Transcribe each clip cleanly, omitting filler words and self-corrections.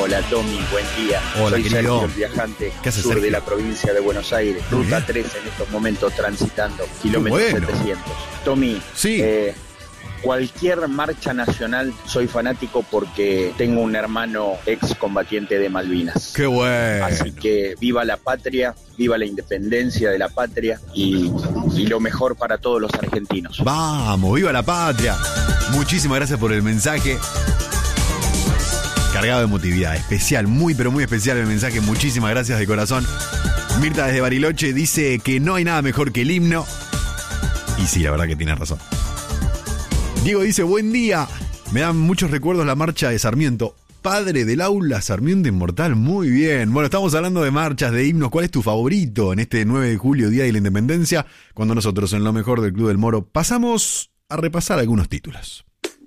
Hola Tommy, buen día. Hola, soy querido. Sergio, el viajante ¿Qué haces, sur Sergio? de la provincia de Buenos Aires. Muy Ruta bien. 3 en estos momentos transitando, kilómetros bueno. 700. Tommy, Sí. Cualquier marcha nacional soy fanático porque tengo un hermano excombatiente de Malvinas. Qué bueno. Así que viva la patria, viva la independencia de la patria y lo mejor para todos los argentinos. Vamos, viva la patria. Muchísimas gracias por el mensaje. Cargado de emotividad, especial, muy pero muy especial el mensaje. Muchísimas gracias de corazón. Mirta desde Bariloche dice que no hay nada mejor que el himno. Y sí, la verdad que tiene razón. Diego dice, buen día. Me dan muchos recuerdos la marcha de Sarmiento. Padre del aula, Sarmiento Inmortal. Muy bien. Bueno, estamos hablando de marchas, de himnos. ¿Cuál es tu favorito en este 9 de julio, Día de la Independencia? Cuando nosotros, en lo mejor del Club del Moro, pasamos a repasar algunos títulos.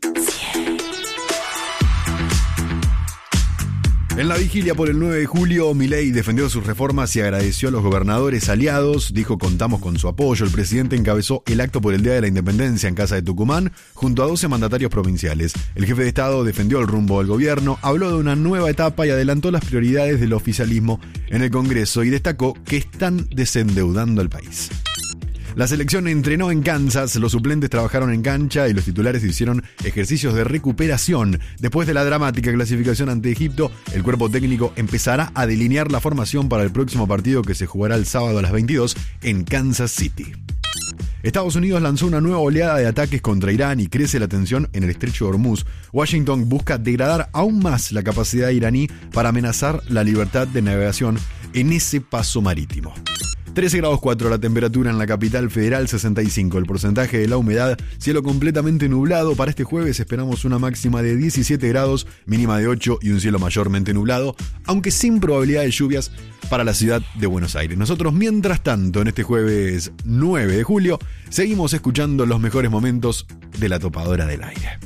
En la vigilia por el 9 de julio, Milei defendió sus reformas y agradeció a los gobernadores aliados. Dijo, contamos con su apoyo. El presidente encabezó el acto por el Día de la Independencia en Casa de Tucumán, junto a 12 mandatarios provinciales. El jefe de Estado defendió el rumbo del gobierno, habló de una nueva etapa y adelantó las prioridades del oficialismo en el Congreso y destacó que están desendeudando al país. La selección entrenó en Kansas, los suplentes trabajaron en cancha y los titulares hicieron ejercicios de recuperación. Después de la dramática clasificación ante Egipto, el cuerpo técnico empezará a delinear la formación para el próximo partido que se jugará el sábado a las 22 en Kansas City. Estados Unidos lanzó una nueva oleada de ataques contra Irán y crece la tensión en el estrecho de Hormuz. Washington busca degradar aún más la capacidad iraní para amenazar la libertad de navegación en ese paso marítimo. 13 grados 4 la temperatura en la capital federal, 65 el porcentaje de la humedad, cielo completamente nublado. Para este jueves esperamos una máxima de 17 grados, mínima de 8 y un cielo mayormente nublado, aunque sin probabilidad de lluvias para la ciudad de Buenos Aires. Nosotros, mientras tanto, en este jueves 9 de julio, seguimos escuchando los mejores momentos de la topadora del aire.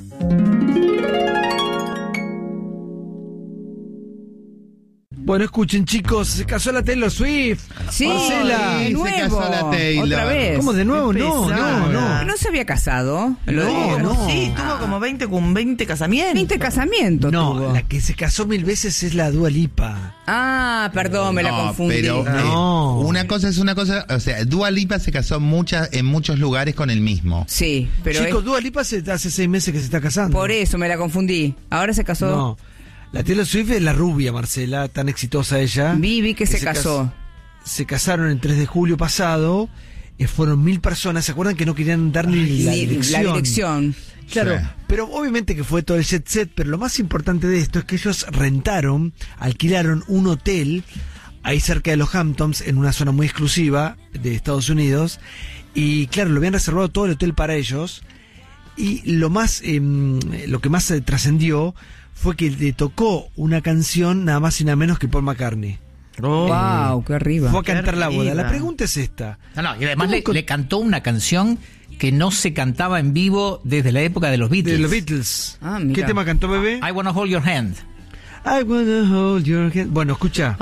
Bueno, escuchen, chicos, se casó la Taylor Swift. Sí, Marcela. de nuevo. Se casó la Taylor. Otra vez. ¿Cómo de nuevo? Qué No. ¿No se había casado? No. Sí, tuvo como 20 casamientos. 20 casamientos No, tuvo. la que se casó 1000 veces es la Dua Lipa. Ah, perdón, me la confundí. Pero No. una cosa es una cosa, o sea, Dua Lipa se casó en muchos lugares con el mismo. Sí, pero Chicos, Dua Lipa hace 6 meses que se está casando. por eso me la confundí. Ahora se casó. No. La Taylor Swift es la rubia, Marcela, tan exitosa ella. Vi que se casó. Se casaron el 3 de julio pasado. Fueron 1000 personas. ¿Se acuerdan que no querían dar ni la dirección? La dirección. Claro, Sí. pero obviamente que fue todo el jet set, pero lo más importante de esto es que ellos alquilaron un hotel ahí cerca de los Hamptons, en una zona muy exclusiva de Estados Unidos, y claro, lo habían reservado todo el hotel para ellos, y lo que más trascendió fue que le tocó una canción nada más y nada menos que Paul McCartney. Wow, qué arriba. Fue a cantar la boda. arriba. La pregunta es esta. No, y además ¿Cómo le cantó una canción que no se cantaba en vivo desde la época de los Beatles. De los Beatles. Ah, mira. ¿Qué tema cantó, bebé? I Wanna Hold Your Hand. I wanna hold your hand. Bueno, escucha.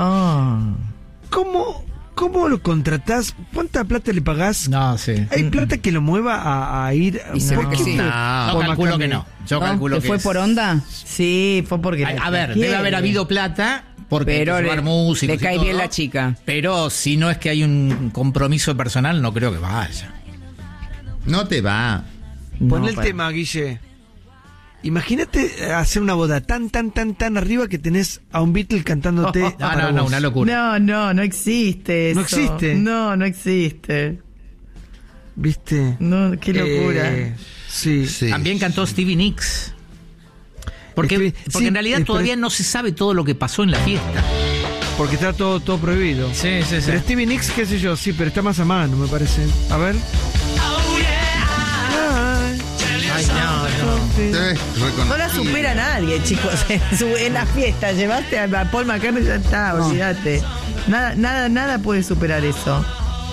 ¿Cómo lo contratás? ¿Cuánta plata le pagás? No, sí. ¿Hay plata que lo mueva a ir? Y se ve ¿Por que qué sí. fue Yo Paul calculo McCartney? que no. Yo ¿No? calculo ¿Que que fue es. por onda? Sí, fue porque. A ver, debe haber habido plata porque hay que Pero llevar músicos. le cae y todo, bien la chica. Pero si no es que hay un compromiso personal, no creo que vaya. No te va. Pon el tema, Guille. Imagínate hacer una boda tan arriba que tenés a un Beatle cantándote. para No, vos. una locura. No existe eso. ¿No existe? No existe. ¿Viste? No, qué locura. Sí. Sí. También cantó Stevie Nicks. Porque Sí, en realidad todavía no se sabe todo lo que pasó en la fiesta. Porque está todo prohibido. Sí. Pero Stevie Nicks, qué sé yo, sí, pero está más a mano, me parece. A ver. Ay, no. No la supera nadie, chicos. En la fiesta llevaste a Paul McCartney, ya está, olvídate. Nada puede superar eso.